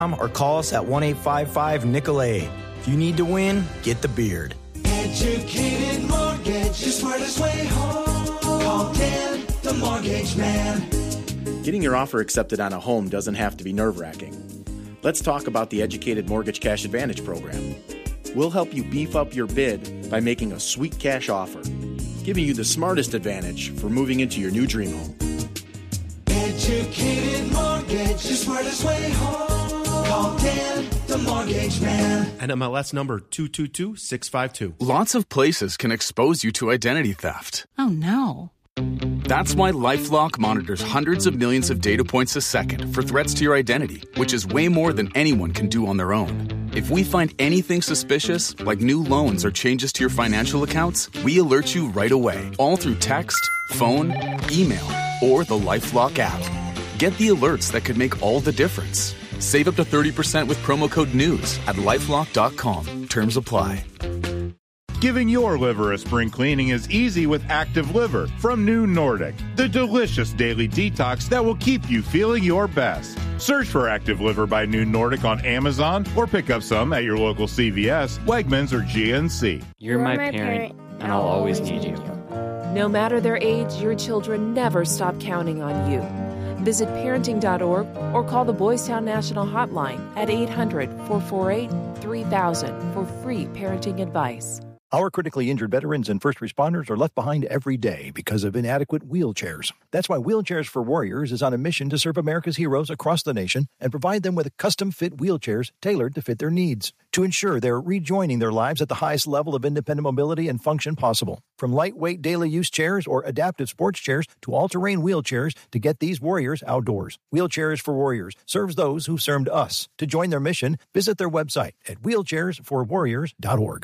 or call us at 1-855-NICHOL-A. If you need to win, get the beard. Educated Mortgage, the smartest way home. Call Dan, the Mortgage Man. Getting your offer accepted on a home doesn't have to be nerve-wracking. Let's talk about the Educated Mortgage Cash Advantage program. We'll help you beef up your bid by making a sweet cash offer, giving you the smartest advantage for moving into your new dream home. Educated Mortgage, the smartest way home. Call Dan, the Mortgage Man. NMLS number 222652. Lots of places can expose you to identity theft. Oh, no. That's why LifeLock monitors hundreds of millions of data points a second for threats to your identity, which is way more than anyone can do on their own. If we find anything suspicious, like new loans or changes to your financial accounts, we alert you right away, all through text, phone, email, or the LifeLock app. Get the alerts that could make all the difference. Save up to 30% with promo code NEWS at LifeLock.com. Terms apply. Giving your liver a spring cleaning is easy with Active Liver from New Nordic, the delicious daily detox that will keep you feeling your best. Search for Active Liver by New Nordic on Amazon or pick up some at your local CVS, Wegmans, or GNC. You're my parent, and I'll always need you. No matter their age, your children never stop counting on you. Visit parenting.org or call the Boys Town National Hotline at 800-448-3000 for free parenting advice. Our critically injured veterans and first responders are left behind every day because of inadequate wheelchairs. That's why Wheelchairs for Warriors is on a mission to serve America's heroes across the nation and provide them with custom-fit wheelchairs tailored to fit their needs to ensure they're rejoining their lives at the highest level of independent mobility and function possible. From lightweight daily use chairs or adaptive sports chairs to all-terrain wheelchairs to get these warriors outdoors. Wheelchairs for Warriors serves those who served us. To join their mission, visit their website at wheelchairsforwarriors.org.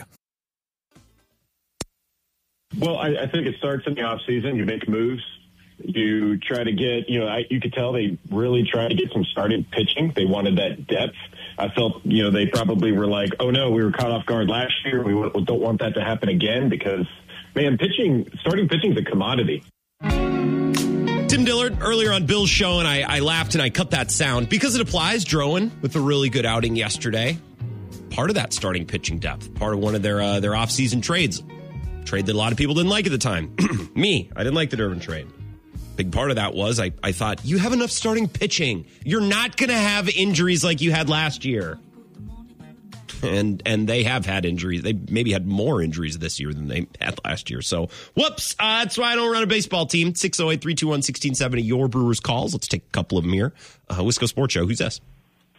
Well, I think it starts in the off season. You make moves. You try to get, you could tell they really tried to get some starting pitching. They wanted that depth. I felt, they probably were like, oh no, we were caught off guard last year. We don't want that to happen again because, man, starting pitching is a commodity. Tim Dillard earlier on Bill's show, and I laughed and I cut that sound because it applies. Drowan with a really good outing yesterday. Part of that starting pitching depth, part of one of their off-season trades. Trade that a lot of people didn't like at the time. Me, I didn't like the Durbin trade. Big part of that was I thought, you have enough starting pitching. You're not going to have injuries like you had last year. And they have had injuries. They maybe had more injuries this year than they had last year. So, whoops. That's why I don't run a baseball team. 608-321-1670, your Brewers calls. Let's take a couple of them here. Wisco Sports Show. Who's this?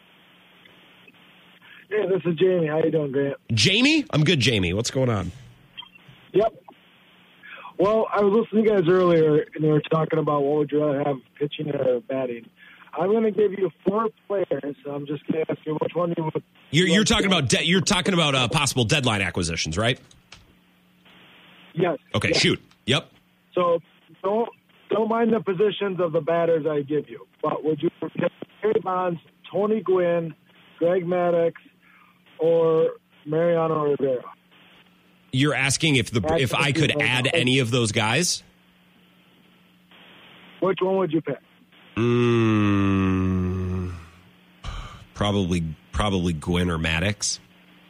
Hey, this is Jamie. How you doing, Grant? Jamie? I'm good, Jamie. What's going on? Yep. Well, I was listening to you guys earlier, and they were talking about what would you rather have, pitching or batting. I'm going to give you 4 players. So I'm just going to ask you which one you would. You're talking about possible deadline acquisitions, right? Yes. Okay. Yes. Shoot. Yep. So don't mind the positions of the batters I give you, but would you pick Barry Bonds, Tony Gwynn, Greg Maddux, or Mariano Rivera? You're asking if I could add any of those guys? Which one would you pick? Probably Gwynn or Maddux.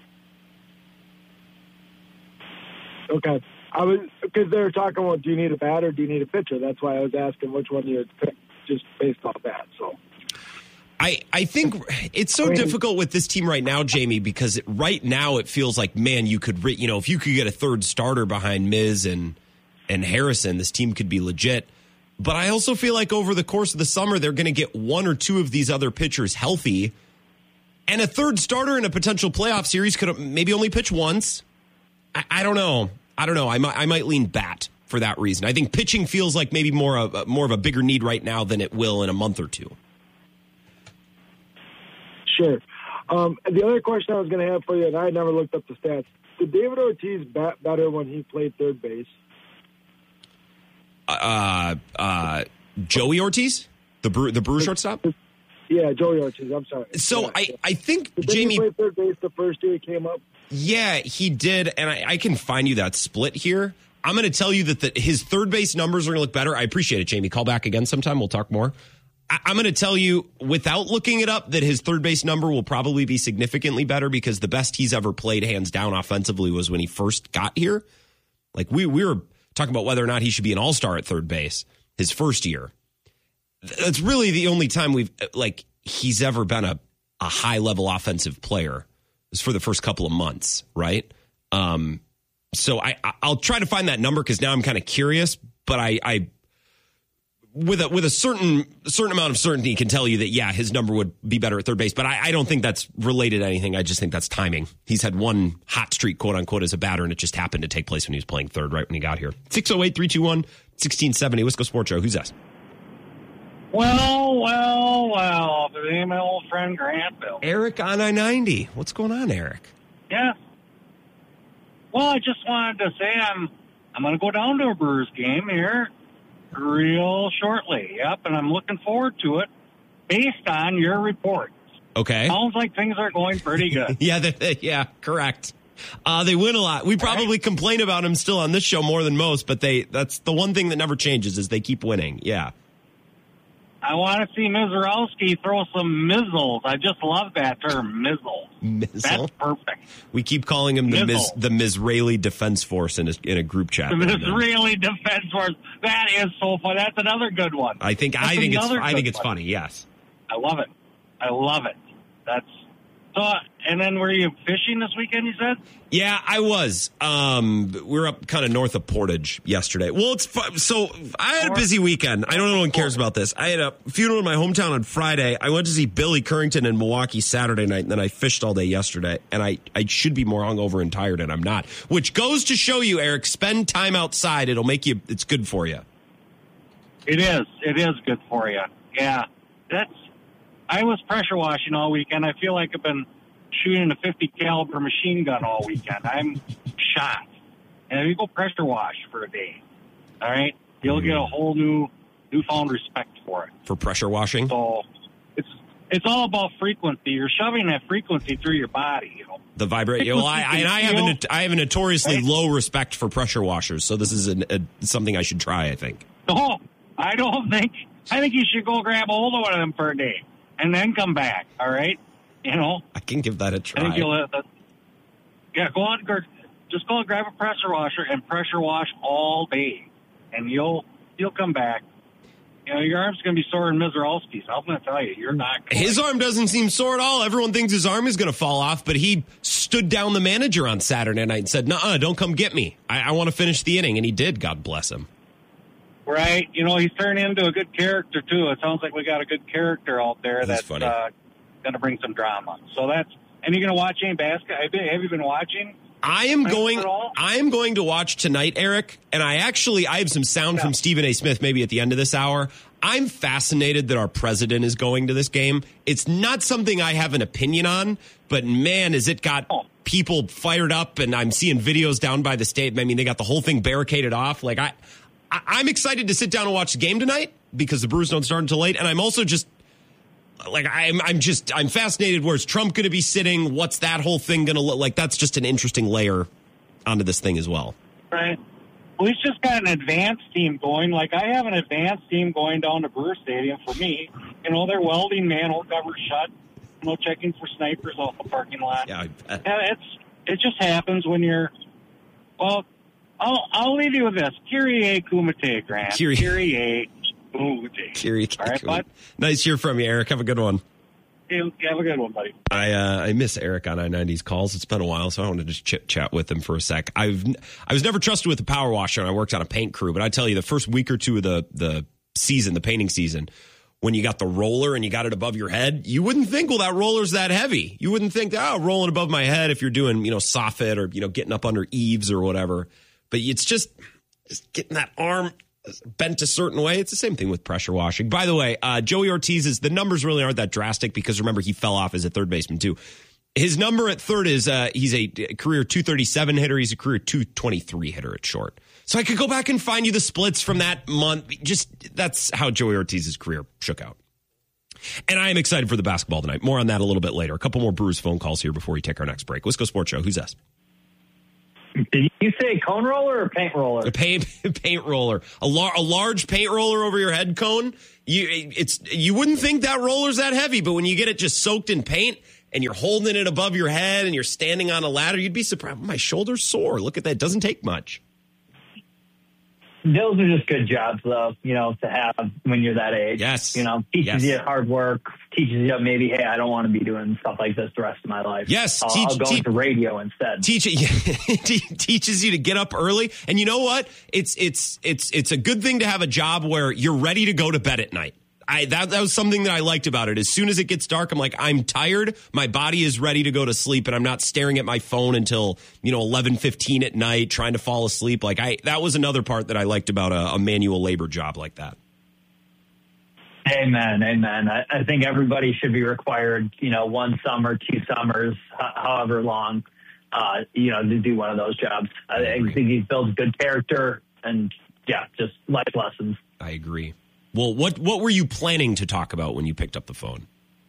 Okay. Because they were talking about, do you need a batter, do you need a pitcher? That's why I was asking which one you would pick, just based off that. So I think it's so difficult with this team right now, Jamie, because right now it feels like, man, you could, if you could get a third starter behind Miz and Harrison, this team could be legit. But I also feel like over the course of the summer, they're going to get 1 or 2 of these other pitchers healthy. And a third starter in a potential playoff series could maybe only pitch once. I don't know. I might lean bat for that reason. I think pitching feels like maybe more of a bigger need right now than it will in a month or two. Sure. The other question I was going to have for you, and I never looked up the stats, did David Ortiz bat better when he played third base? Joey Ortiz, the Brewer shortstop? Yeah, Joey Ortiz. I'm sorry. So yeah. I think did Jamie he play third base the first year he came up. Yeah, he did, and I can find you that split here. I'm going to tell you that his third base numbers are going to look better. I appreciate it, Jamie. Call back again sometime. We'll talk more. I'm going to tell you, without looking it up, that his third base number will probably be significantly better because the best he's ever played, hands down, offensively was when he first got here. Like, we were talking about whether or not he should be an all-star at third base his first year. That's really the only time he's ever been a high-level offensive player. It was for the first couple of months, right? So I'll try to find that number because now I'm kind of curious, but I with a certain amount of certainty can tell you that, yeah, his number would be better at third base, but I don't think that's related to anything. I just think that's timing. He's had one hot streak, quote unquote, as a batter, and it just happened to take place when he was playing third right when he got here. 608-321-1670, Wisco Sports Show. Who's that? Well, my old friend Grantville. Eric on I-90. What's going on, Eric? Yeah. Well, I just wanted to say I'm going to go down to a Brewers game here real shortly. Yep, and I'm looking forward to it based on your reports. Okay. Sounds like things are going pretty good. Yeah, correct. They win a lot. We probably complain about them still on this show more than most, but that's the one thing that never changes is they keep winning. Yeah. I want to see Mizorowski throw some mizzles. I just love that term, mizzle. That's perfect. We keep calling him the Mizraeli Defense Force in a group chat. The Mizraeli Defense Force. That is so funny. That's another good one. I think it's funny. Yes. I love it. That's so. And then were you fishing this weekend, you said? Yeah, I was. We were up kind of north of Portage yesterday. Well, it's fun. So I had a busy weekend. I don't know if anyone cares about this. I had a funeral in my hometown on Friday. I went to see Billy Currington in Milwaukee Saturday night, and then I fished all day yesterday. And I should be more hungover and tired, and I'm not. Which goes to show you, Eric, spend time outside. It's good for you. It is. It is good for you. Yeah. I was pressure washing all weekend. I feel like I've been shooting a 50 caliber machine gun all weekend. I'm shot. And if you go pressure wash for a day, all right, you'll get a whole newfound respect for it. For pressure washing? So it's all about frequency. You're shoving that frequency through your body, you know. The vibrate. Well, I have a notoriously low respect for pressure washers, so this is something I should try, I think. No, I don't think. I think you should go grab a hold of one of them for a day and then come back, all right? You know, I can give that a try. I think go on, just go and grab a pressure washer and pressure wash all day, and you'll come back. You know, your arm's going to be sore in Mizorowski's. I'm going to tell you, you're not. His arm doesn't seem sore at all. Everyone thinks his arm is going to fall off, but he stood down the manager on Saturday night and said, "Nuh-uh, don't come get me. I want to finish the inning," and he did. God bless him. Right. You know, he's turned into a good character too. It sounds like we got a good character out there that's going to bring some drama. So and you're going to watch any basketball? Have you been watching? I am going to watch tonight, Eric, and I have some sound from Stephen A. Smith maybe at the end of this hour. I'm fascinated that our president is going to this game. It's not something I have an opinion on, but man, has it got people fired up, and I'm seeing videos down by the state. I mean, they got the whole thing barricaded off. Like I'm excited to sit down and watch the game tonight because the Brewers don't start until late, and I'm also just like I'm fascinated. Where's Trump going to be sitting? What's that whole thing going to look like? That's just an interesting layer onto this thing as well. Right. Well, he's just got an advanced team going. Like I have an advanced team going down to Brewer Stadium for me. You know, they're welding manhole covers shut. You know, checking for snipers off the parking lot. Yeah, it just happens when you're. Well, I'll leave you with this. Kyrie Kumite, Grant. Kyrie Kumite. All right, bud? Nice to hear from you, Eric. Have a good one. Have a good one, buddy. I miss Eric on I-90's calls. It's been a while, so I wanted to just chit-chat with him for a sec. I was never trusted with the power washer, and I worked on a paint crew, but I tell you, the first week or two of the season, the painting season, when you got the roller and you got it above your head, you wouldn't think, well, that roller's that heavy. You wouldn't think, rolling above my head if you're doing, soffit or, getting up under eaves or whatever. But it's just getting that arm bent a certain way. It's the same thing with pressure washing. By the way, Joey Ortiz the numbers really aren't that drastic because remember, he fell off as a third baseman too. His number at third is he's a career 237 hitter. He's a career 223 hitter at short. So I could go back and find you the splits from that month. Just that's how Joey Ortiz's career shook out. And I am excited for the basketball tonight. More on that a little bit later. A couple more Brewers phone calls here before we take our next break. Wisco Sports Show. Who's this? Did you say cone roller or paint roller? A paint roller. A large paint roller over your head cone. You wouldn't think that roller's that heavy, but when you get it just soaked in paint and you're holding it above your head and you're standing on a ladder, you'd be surprised. My shoulder's sore. Look at that. It doesn't take much. Those are just good jobs, though, to have when you're that age. Yes. Teaches you hard work, teaches you maybe, hey, I don't want to be doing stuff like this the rest of my life. Yes. I'll go into radio instead. Teaches you to get up early. And you know what? It's a good thing to have a job where you're ready to go to bed at night. That was something that I liked about it. As soon as it gets dark, I'm like, I'm tired. My body is ready to go to sleep, and I'm not staring at my phone until 11:15 at night trying to fall asleep. That was another part that I liked about a manual labor job like that. Amen. I think everybody should be required, 1 summer, 2 summers, however long, to do one of those jobs. I think it builds good character and just life lessons. I agree. Well, what were you planning to talk about when you picked up the phone?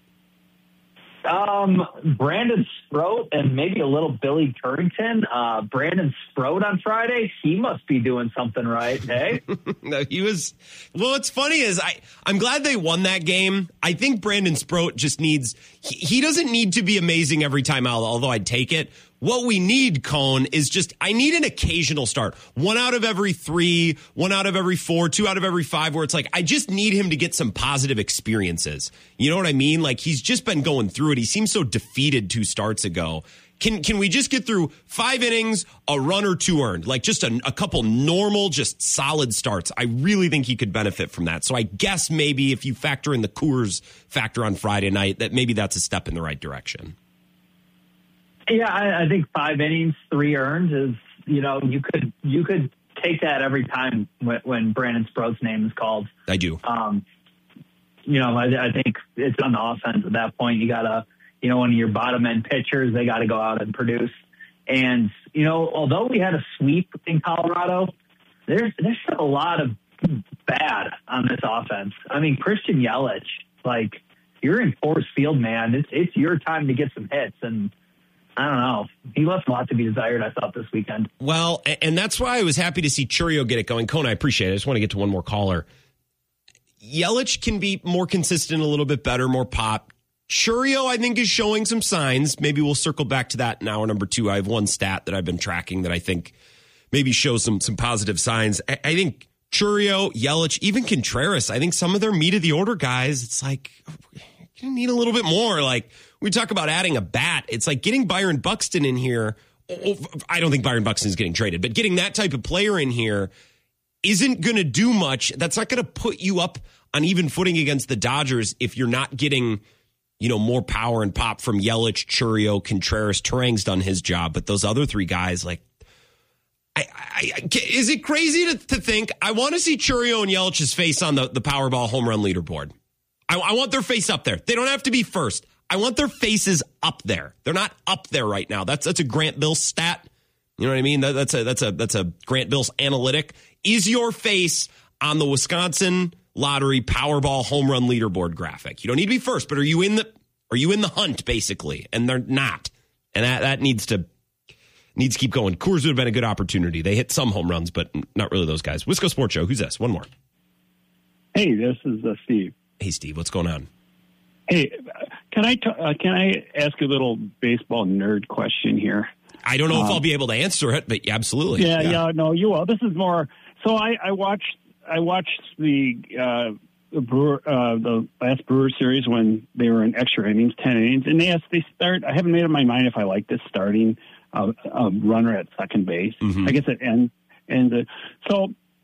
Brandon Sproat and maybe a little Billy Turrington. Brandon Sproat on Friday, he must be doing something right, hey? No, he was. Well, what's funny is I'm glad they won that game. I think Brandon Sproat just needs. He doesn't need to be amazing every time out, although I'd take it. What we need, Cone, is I need an occasional start. 1 out of every 3, 1 out of every 4, 2 out of every 5, where it's I just need him to get some positive experiences. You know what I mean? He's just been going through it. He seems so defeated 2 starts ago. Can we just get through 5 innings, a run or 2 earned? Just a couple normal, just solid starts. I really think he could benefit from that. So I guess maybe if you factor in the Coors factor on Friday night, that maybe that's a step in the right direction. Yeah, I think 5 innings, 3 earned is, you could take that every time when Brandon Sproat's name is called. I do. I think it's on the offense at that point. You got to, one of your bottom end pitchers, they got to go out and produce. And, although we had a sweep in Colorado, there's a lot of bad on this offense. I mean, Christian Yelich, you're in Coors Field, man. It's your time to get some hits, and I don't know. He left a lot to be desired, I thought, this weekend. Well, and that's why I was happy to see Chourio get it going. Cone, I appreciate it. I just want to get to one more caller. Yelich can be more consistent, a little bit better, more pop. Chourio, I think, is showing some signs. Maybe we'll circle back to that in hour number 2. I have one stat that I've been tracking that I think maybe shows some positive signs. I think Chourio, Yelich, even Contreras, I think some of their meat of the order guys, it's you need a little bit more. We talk about adding a bat. It's getting Byron Buxton in here. I don't think Byron Buxton is getting traded, but getting that type of player in here isn't going to do much. That's not going to put you up on even footing against the Dodgers if you're not getting, more power and pop from Yelich, Chourio, Contreras. Turang's done his job, but those other 3 guys, is it crazy to think I want to see Chourio and Yelich's face on the Powerball home run leaderboard? I want their face up there. They don't have to be first. I want their faces up there. They're not up there right now. That's a Grant Bills stat. You know what I mean? That's a Grant Bills analytic. Is your face on the Wisconsin Lottery Powerball home run leaderboard graphic? You don't need to be first, but are you in the hunt basically? And they're not. And that needs to keep going. Coors would have been a good opportunity. They hit some home runs, but not really those guys. Wisco Sports Show. Who's this? One more. Hey, this is Steve. Hey, Steve. What's going on? Hey, can I ask a little baseball nerd question here? I don't know if I'll be able to answer it, but absolutely. Yeah, no, you will. This is more. So I watched the last Brewer series when they were in extra innings, 10 innings, and they start. I haven't made up my mind if I like this starting a runner at second base. Mm-hmm. I guess it ends. So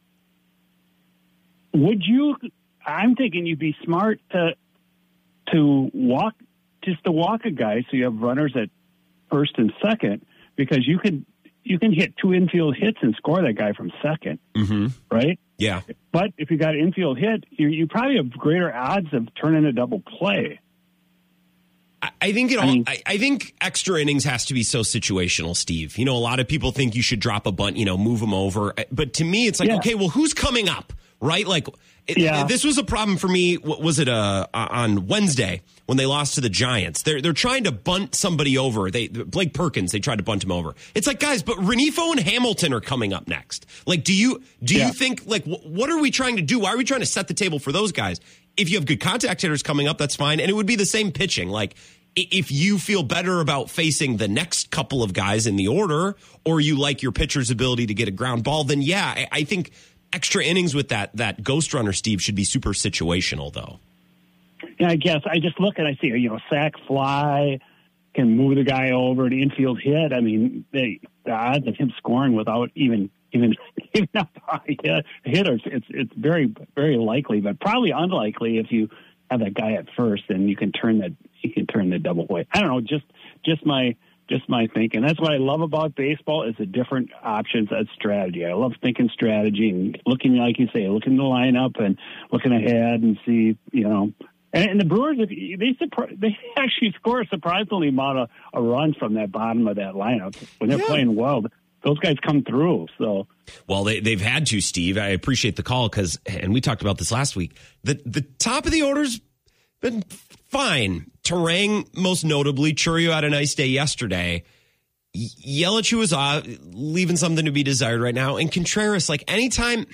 would you? I'm thinking you'd be smart to walk a guy so you have runners at first and second, because you can hit 2 infield hits and score that guy from second, right? Yeah. But if you got an infield hit, you probably have greater odds of turning a double play. I think extra innings has to be so situational, Steve. A lot of people think you should drop a bunt, move them over. But to me, it's okay, well, who's coming up? right? Like, this was a problem for me. What was it on Wednesday when they lost to the Giants? They're trying to bunt somebody over. Blake Perkins, they tried to bunt him over. It's like, guys, but Renifo and Hamilton are coming up next. Like, do you think, like, what are we trying to do? Why are we trying to set the table for those guys? If you have good contact hitters coming up, that's fine. And it would be the same pitching. Like, if you feel better about facing the next couple of guys in the order, or you like your pitcher's ability to get a ground ball, then I think extra innings with that ghost runner, Steve, should be super situational, though. Yeah, I guess I just look and I see, sack fly, can move the guy over, an infield hit. I mean, the odds of him scoring without even a hitter, it's very, very likely, but probably unlikely if you have that guy at first, and you can turn the double away. I don't know, just my thinking. That's what I love about baseball is the different options at strategy. I love thinking strategy and looking, like you say, looking the lineup and looking ahead and see, And the Brewers, they actually score a surprisingly amount of runs from that bottom of that lineup when they're playing well. Those guys come through. So, well, they've had to, Steve. I appreciate the call and we talked about this last week. The top of the order's been fine. Terang, most notably. Chourio had a nice day yesterday. Yelich, who was leaving something to be desired right now, and Contreras. Like anytime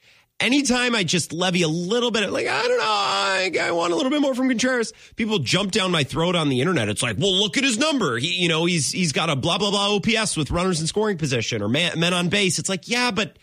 I just levy a little bit of, like, I don't know, I want a little bit more from Contreras, people jump down my throat on the internet. It's like, well, look at his number. He's got a blah, blah, blah OPS with runners in scoring position or men on base. It's like, yeah, but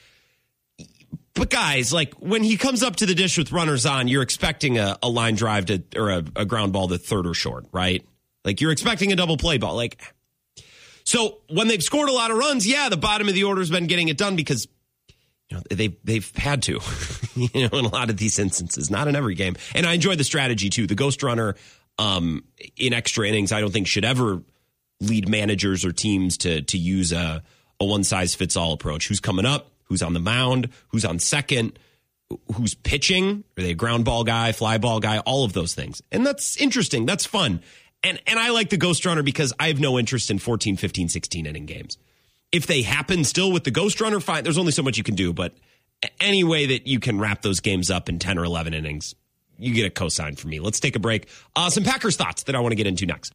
guys, like when he comes up to the dish with runners on, you're expecting a line drive or a ground ball to third or short, right? Like you're expecting a double play ball. Like, so when they've scored a lot of runs, the bottom of the order has been getting it done because they've had to, in a lot of these instances, not in every game. And I enjoy the strategy too. The ghost runner in extra innings, I don't think should ever lead managers or teams to use a one size fits all approach. Who's coming up? Who's on the mound? Who's on second? Who's pitching? Are they a ground ball guy, fly ball guy? All of those things. And that's interesting. That's fun. And I like the ghost runner because I have no interest in 14, 15, 16 inning games. If they happen still with the ghost runner, fine. There's only so much you can do, but any way that you can wrap those games up in 10 or 11 innings, you get a cosign from me. Let's take a break. Some Packers thoughts that I want to get into next.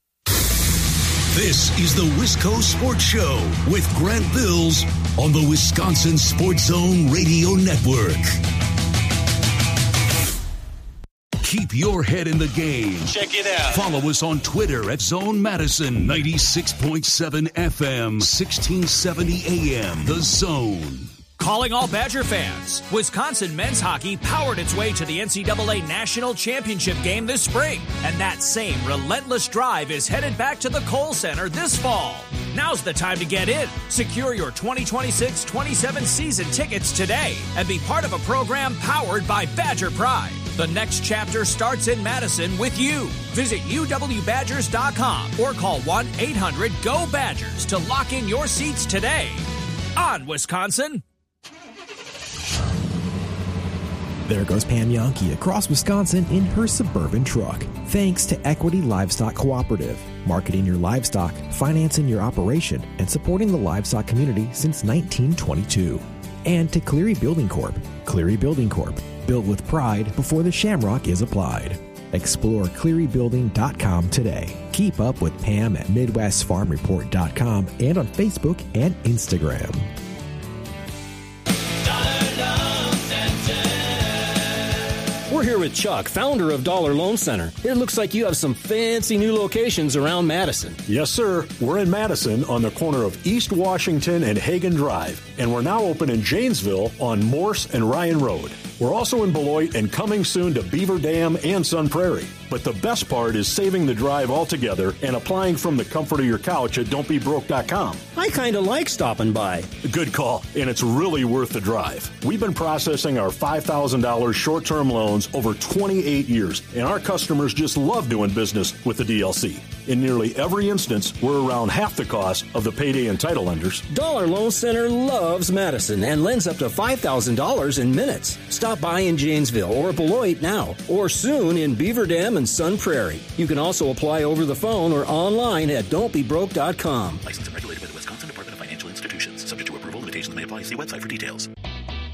This is the Wisco Sports Show with Grant Bills on the Wisconsin Sports Zone Radio Network. Keep your head in the game. Check it out. Follow us on Twitter at Zone Madison 96.7 FM, 1670 AM. The Zone. Calling all Badger fans. Wisconsin men's hockey powered its way to the NCAA National Championship game this spring. And that same relentless drive is headed back to the Kohl Center this fall. Now's the time to get in. Secure your 2026-27 season tickets today and be part of a program powered by Badger Pride. The next chapter starts in Madison with you. Visit uwbadgers.com or call 1-800-GO-BADGERS to lock in your seats today. On Wisconsin. There goes Pam Yankee across Wisconsin in her Suburban truck. Thanks to Equity Livestock Cooperative, marketing your livestock, financing your operation, and supporting the livestock community since 1922. And to Cleary Building Corp. Cleary Building Corp. Built with pride before the shamrock is applied. Explore clearybuilding.com today. Keep up with Pam at MidwestFarmReport.com and on Facebook and Instagram. We're here with Chuck, founder of Dollar Loan Center. It looks like you have some fancy new locations around Madison. Yes, sir. We're in Madison on the corner of East Washington and Hagen Drive, and we're now open in Janesville on Morse and Ryan Road. We're also in Beloit and coming soon to Beaver Dam and Sun Prairie. But the best part is saving the drive altogether and applying from the comfort of your couch at don'tbebroke.com. I kind of like stopping by. Good call, and it's really worth the drive. We've been processing our $5,000 short-term loans over 28 years, and our customers just love doing business with the DLC. In nearly every instance, we're around half the cost of the payday and title lenders. Dollar Loan Center loves Madison and lends up to $5,000 in minutes. Stop by in Janesville or Beloit now, or soon in Beaver Dam and Sun Prairie. You can also apply over the phone or online at don'tbebroke.com. Licensed and regulated by the Wisconsin Department of Financial Institutions. Subject to approval. Limitations may apply. See website for details.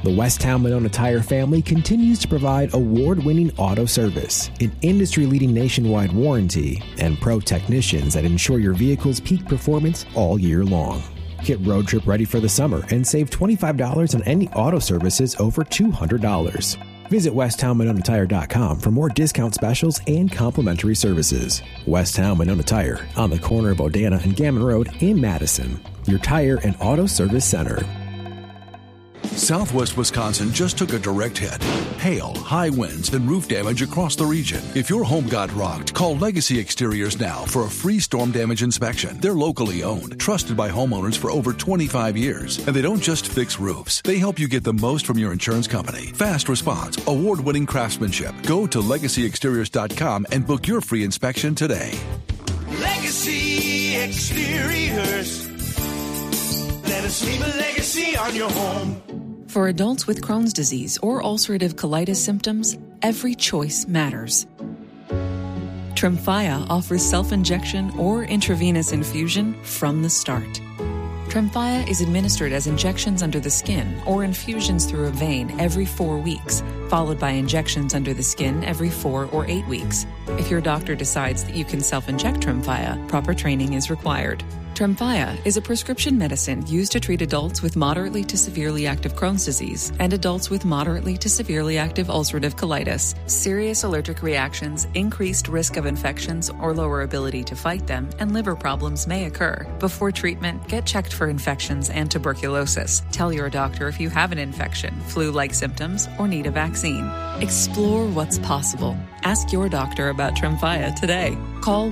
The Westtown Monona Tire family continues to provide award-winning auto service, an industry-leading nationwide warranty, and pro technicians that ensure your vehicle's peak performance all year long. Get road trip ready for the summer and save $25 on any auto services over $200. Visit WesttownMononaTire.com for more discount specials and complimentary services. Westtown Monona Tire on the corner of Odana and Gammon Road in Madison. Your tire and auto service center. Southwest Wisconsin just took a direct hit. Hail, high winds, and roof damage across the region. If your home got rocked, call Legacy Exteriors now for a free storm damage inspection. They're locally owned, trusted by homeowners for over 25 years. And they don't just fix roofs. They help you get the most from your insurance company. Fast response, award-winning craftsmanship. Go to LegacyExteriors.com and book your free inspection today. Legacy Exteriors. Let us leave a legacy on your home. For adults with Crohn's disease or ulcerative colitis symptoms, every choice matters. Tremfya offers self-injection or intravenous infusion from the start. Tremfya is administered as injections under the skin or infusions through a vein every 4 weeks, followed by injections under the skin every 4 or 8 weeks. If your doctor decides that you can self-inject Tremfya, proper training is required. Tremfya is a prescription medicine used to treat adults with moderately to severely active Crohn's disease and adults with moderately to severely active ulcerative colitis. Serious allergic reactions, increased risk of infections or lower ability to fight them, and liver problems may occur. Before treatment, get checked for infections and tuberculosis. Tell your doctor if you have an infection, flu-like symptoms, or need a vaccine. Explore what's possible. Ask your doctor about Tremfya today. Call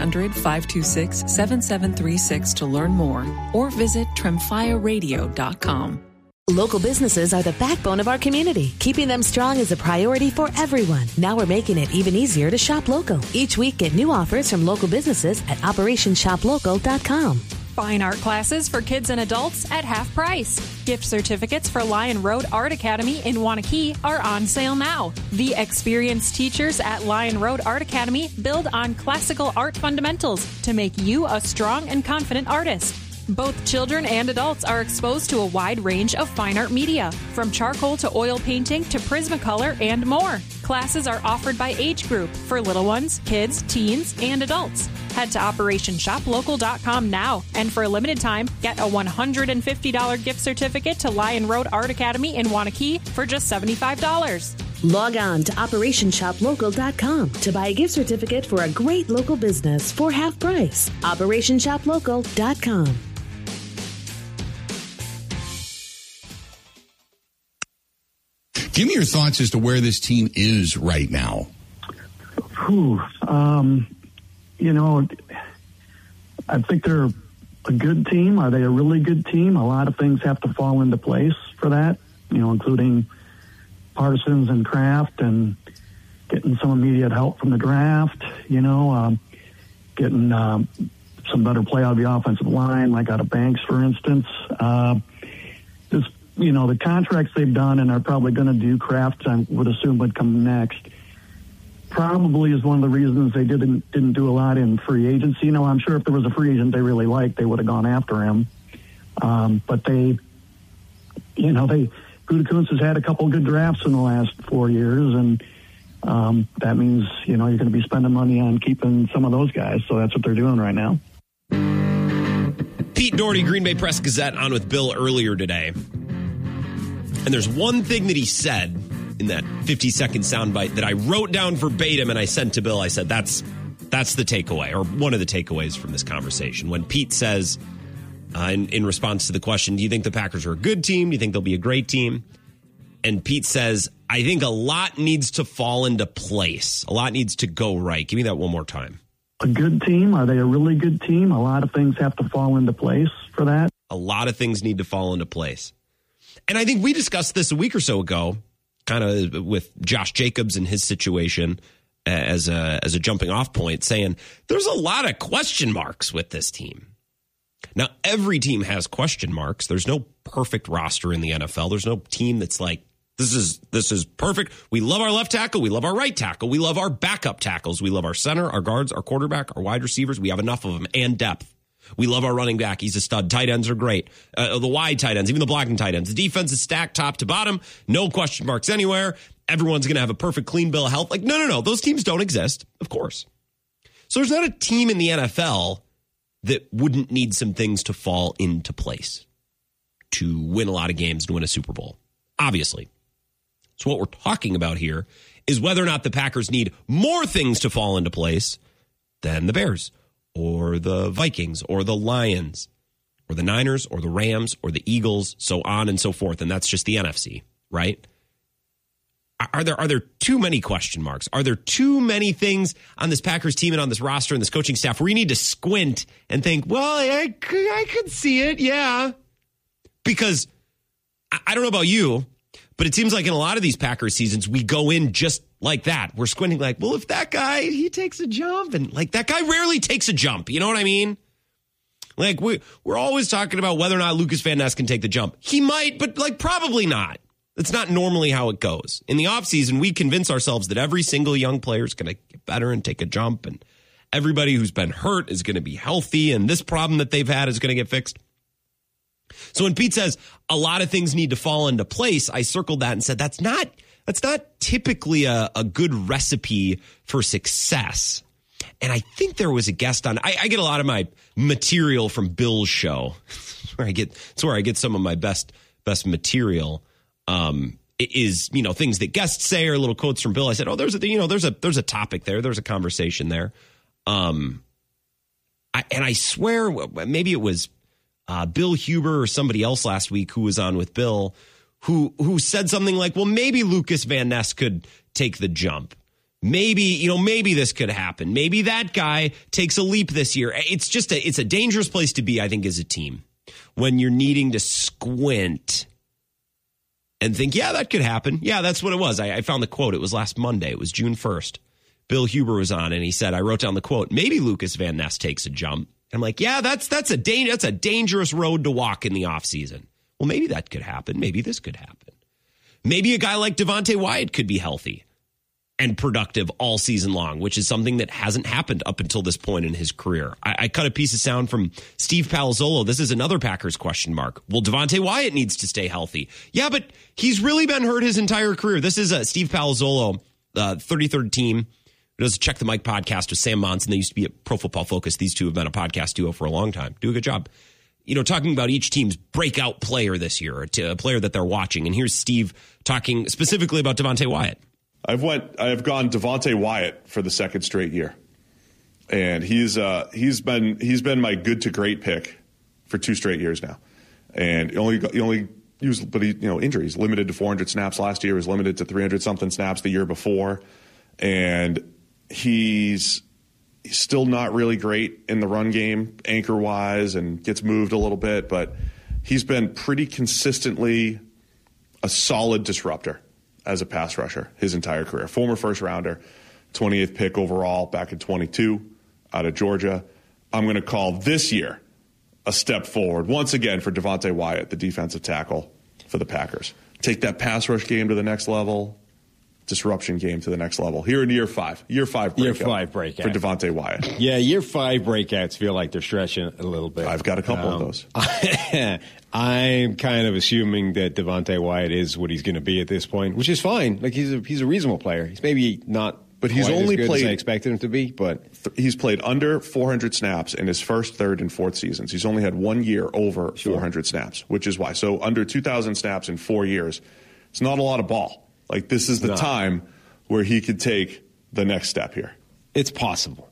1-800-526-7736 to learn more or visit TremfyaRadio.com. Local businesses are the backbone of our community. Keeping them strong is a priority for everyone. Now we're making it even easier to shop local. Each week, get new offers from local businesses at OperationShopLocal.com. Fine art classes for kids and adults at half price. Gift certificates for Lion Road Art Academy in Wanakee are on sale now. The experienced teachers at Lion Road Art Academy build on classical art fundamentals to make you a strong and confident artist. Both children and adults are exposed to a wide range of fine art media, from charcoal to oil painting to Prismacolor and more. Classes are offered by age group for little ones, kids, teens, and adults. Head to OperationShopLocal.com now, and for a limited time, get a $150 gift certificate to Lion Road Art Academy in Wanakee for just $75. Log on to OperationShopLocal.com to buy a gift certificate for a great local business for half price. OperationShopLocal.com. Give me your thoughts as to where this team is right now. I think they're a good team. Are they a really good team? A lot of things have to fall into place for that, including Parsons and Kraft and getting some immediate help from the draft, getting some better play out of the offensive line, like out of Banks, for instance. The contracts they've done and are probably going to do, Kraft, I would assume, would come next, probably is one of the reasons they didn't do a lot in free agency. I'm sure if there was a free agent they really liked, they would have gone after him. But Gutekunst has had a couple good drafts in the last 4 years, and that means, you're going to be spending money on keeping some of those guys. So that's what they're doing right now. Pete Doherty, Green Bay Press Gazette, on with Bill earlier today. And there's one thing that he said in that 50-second soundbite that I wrote down verbatim and I sent to Bill. I said, that's the takeaway, or one of the takeaways from this conversation. When Pete says, in response to the question, do you think the Packers are a good team? Do you think they'll be a great team? And Pete says, I think a lot needs to fall into place. A lot needs to go right. Give me that one more time. A good team? Are they a really good team? A lot of things have to fall into place for that. A lot of things need to fall into place. And I think we discussed this a week or so ago, kind of with Josh Jacobs and his situation as a jumping off point, saying there's a lot of question marks with this team. Now, every team has question marks. There's no perfect roster in the NFL. There's no team that's like, this is perfect. We love our left tackle. We love our right tackle. We love our backup tackles. We love our center, our guards, our quarterback, our wide receivers. We have enough of them and depth. We love our running back. He's a stud. Tight ends are great. The wide tight ends, even the blocking tight ends. The defense is stacked top to bottom. No question marks anywhere. Everyone's going to have a perfect clean bill of health. Like, no. Those teams don't exist, of course. So there's not a team in the NFL that wouldn't need some things to fall into place to win a lot of games and win a Super Bowl, obviously. So what we're talking about here is whether or not the Packers need more things to fall into place than the Bears or the Vikings or the Lions or the Niners or the Rams or the Eagles, so on and so forth. And that's just the NFC, right? Are there too many question marks? Are there too many things on this Packers team and on this roster and this coaching staff where you need to squint and think, well, I could see it, yeah. Because I don't know about you, but it seems like in a lot of these Packers seasons, we go in just like that. We're squinting like, well, if that guy, he takes a jump, and like that guy rarely takes a jump. You know what I mean? Like we're always talking about whether or not Lucas Van Ness can take the jump. He might, but like probably not. That's not normally how it goes. In the offseason, we convince ourselves that every single young player is going to get better and take a jump, and everybody who's been hurt is going to be healthy, and this problem that they've had is going to get fixed. So when Pete says a lot of things need to fall into place, I circled that and said that's not typically a good recipe for success. And I think there was a guest on. I get a lot of my material from Bill's show. It's where I get some of my best material. It is, things that guests say or little quotes from Bill. I said, oh, there's a topic there. There's a conversation there. I swear maybe it was Bill Huber or somebody else last week who was on with Bill who said something like, well, maybe Lucas Van Ness could take the jump. Maybe this could happen. Maybe that guy takes a leap this year. It's a dangerous place to be, I think, as a team when you're needing to squint and think, yeah, that could happen. Yeah, that's what it was. I found the quote. It was last Monday. It was June 1st. Bill Huber was on and he said, I wrote down the quote, maybe Lucas Van Ness takes a jump. I'm like, yeah, that's a dangerous road to walk in the offseason. Well, maybe that could happen. Maybe this could happen. Maybe a guy like Devontae Wyatt could be healthy and productive all season long, which is something that hasn't happened up until this point in his career. I cut a piece of sound from Steve Palazzolo. This is another Packers question mark. Well, Devontae Wyatt needs to stay healthy. Yeah, but he's really been hurt his entire career. This is Steve Palazzolo, 33rd team. It was a Check the Mic podcast with Sam Monson. They used to be at Pro Football Focus. These two have been a podcast duo for a long time. Do a good job. Talking about each team's breakout player this year, a player that they're watching. And here's Steve talking specifically about Devontae Wyatt. I've gone Devontae Wyatt for the second straight year. And he's been my good to great pick for 2 straight years now. And he only used, but injuries, limited to 400 snaps last year, was limited to 300 something snaps the year before. And he's still not really great in the run game, anchor-wise, and gets moved a little bit. But he's been pretty consistently a solid disruptor as a pass rusher his entire career. Former first-rounder, 28th pick overall back in 22 out of Georgia. I'm going to call this year a step forward once again for Devontae Wyatt, the defensive tackle for the Packers. Take that pass rush game to the next level. Disruption game to the next level here in year 5 breakout for Devontae Wyatt. Yeah, year 5 breakouts feel like they're stretching a little bit. I've got a couple of those. I'm kind of assuming that Devontae Wyatt is what he's going to be at this point, which is fine. Like he's a reasonable player. He's maybe not, but he's only as good as I expected him to be. But he's played under 400 snaps in his first, third, and fourth seasons. He's only had 1 year over 400 snaps, which is why. So under 2,000 snaps in 4 years, it's not a lot of ball. Like, this is the time where he could take the next step here. It's possible.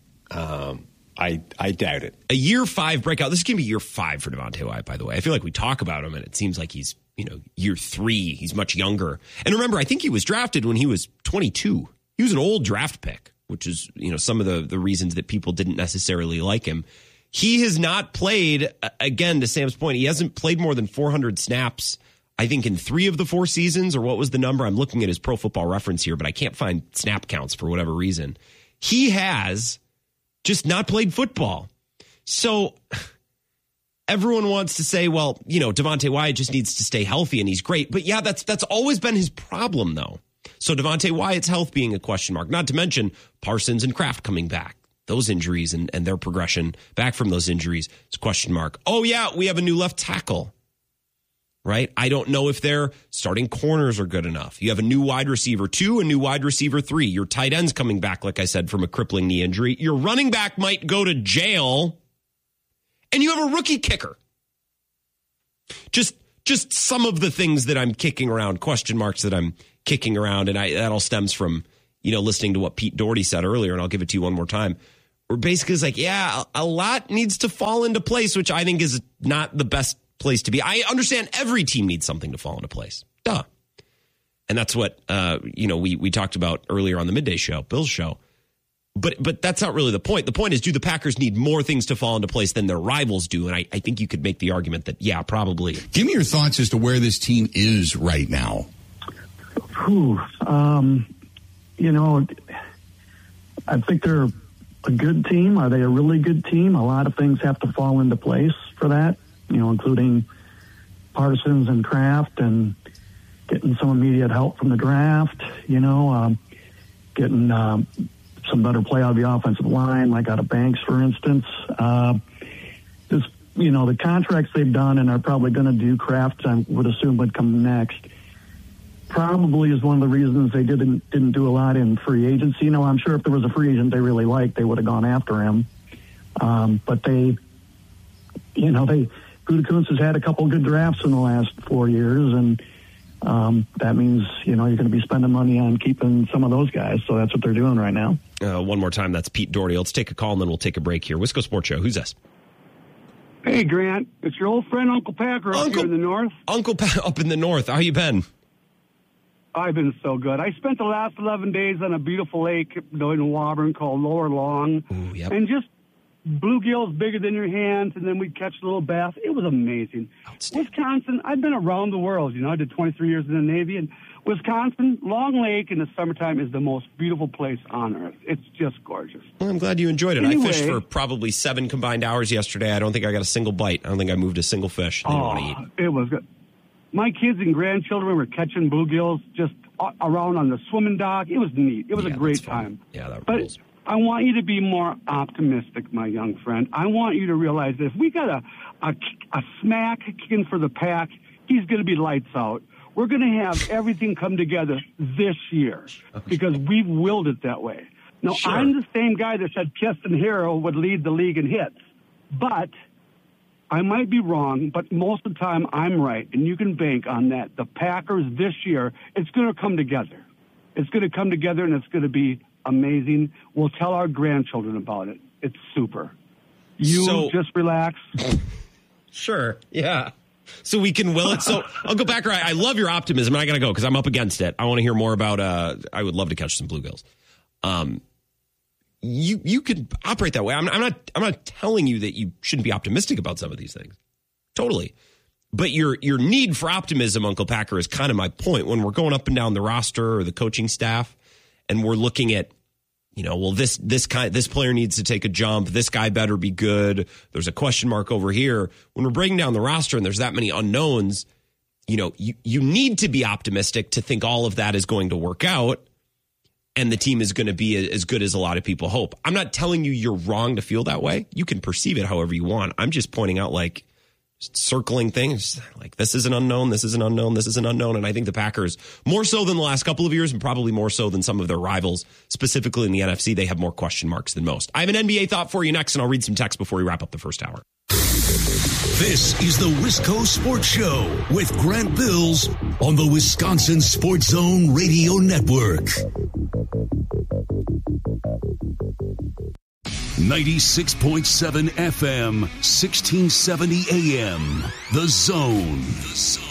I doubt it. A year 5 breakout. This is going to be year 5 for Devontae Wyatt, by the way. I feel like we talk about him, and it seems like he's, year 3. He's much younger. And remember, I think he was drafted when he was 22. He was an old draft pick, which is, some of the reasons that people didn't necessarily like him. He has not played, again, to Sam's point, he hasn't played more than 400 snaps, I think, in 3 of the 4 seasons, or what was the number? I'm looking at his Pro Football Reference here, but I can't find snap counts for whatever reason. He has just not played football. So everyone wants to say, well, Devontae Wyatt just needs to stay healthy and he's great. But yeah, that's always been his problem, though. So Devontae Wyatt's health being a question mark, not to mention Parsons and Kraft coming back. those injuries and their progression back from those injuries is a question mark. Oh, yeah, we have a new left tackle, right? I don't know if their starting corners are good enough. You have a new wide receiver 2, a new wide receiver 3. Your tight end's coming back, like I said, from a crippling knee injury. Your running back might go to jail, and you have a rookie kicker. Just some of the things that I'm kicking around, question marks that I'm kicking around, and that all stems from, listening to what Pete Doherty said earlier, and I'll give it to you one more time. Where basically it's like, yeah, a lot needs to fall into place, which I think is not the best place to be. I understand every team needs something to fall into place. Duh. And that's what, we talked about earlier on the midday show, Bill's show. But that's not really the point. The point is, do the Packers need more things to fall into place than their rivals do? And I think you could make the argument that, yeah, probably. Give me your thoughts as to where this team is right now. I think they're a good team. Are they a really good team? A lot of things have to fall into place for that, including Parsons and Kraft and getting some immediate help from the draft, getting some better play out of the offensive line, like out of Banks, for instance. The contracts they've done and are probably going to do, Kraft, I would assume, would come next, probably is one of the reasons they didn't do a lot in free agency. I'm sure if there was a free agent they really liked, they would have gone after him. But Gutekunst has had a couple good drafts in the last 4 years, and that means, you're going to be spending money on keeping some of those guys. So that's what they're doing right now. One more time, that's Pete Doherty. Let's take a call, and then we'll take a break here. Wisco Sports Show. Who's this? Hey, Grant. It's your old friend, Uncle Packer, up here in the north. Uncle up in the north. How you been? I've been so good. I spent the last 11 days on a beautiful lake in Woburn called Lower Long. Ooh, yep. And just bluegills bigger than your hands, and then we'd catch a little bass. It was amazing. Wisconsin, I've been around the world. I did 23 years in the Navy, and Wisconsin, Long Lake in the summertime is the most beautiful place on earth. It's just gorgeous. Well, I'm glad you enjoyed it. Anyway, I fished for probably 7 combined hours yesterday. I don't think I got a single bite. I don't think I moved a single fish. I didn't want to eat. It was good. My kids and grandchildren were catching bluegills just around on the swimming dock. It was neat. It was a great time. Yeah, that rules. I want you to be more optimistic, my young friend. I want you to realize that if we got a smack kicking for the Pack, he's going to be lights out. We're going to have everything come together this year because we've willed it that way. Now, Sure. I'm the same guy that said Keston Hiura would lead the league in hits, but I might be wrong, but most of the time I'm right, and you can bank on that. The Packers this year, it's going to come together. It's going to come together, and it's going to be amazing. We'll tell our grandchildren about it. It's super. You just relax. Sure, yeah. So we can will it. So Uncle Packer, I love your optimism, and I got to go because I'm up against it. I want to hear more about, I would love to catch some bluegills. You could operate that way. I'm not telling you that you shouldn't be optimistic about some of these things. Totally. But your need for optimism, Uncle Packer, is kind of my point. When we're going up and down the roster or the coaching staff, and we're looking at, this player needs to take a jump. This guy better be good. There's a question mark over here. When we're breaking down the roster and there's that many unknowns, you need to be optimistic to think all of that is going to work out and the team is going to be as good as a lot of people hope. I'm not telling you you're wrong to feel that way. You can perceive it however you want. I'm just pointing out, circling things like this is an unknown, this is an unknown, this is an unknown. And I think the Packers, more so than the last couple of years and probably more so than some of their rivals, specifically in the NFC, they have more question marks than most. I have an NBA thought for you next, and I'll read some text before we wrap up the first hour. This is the Wisco Sports Show with Grant Bills on the Wisconsin Sports Zone Radio Network. 96.7 FM, 1670 AM. The Zone.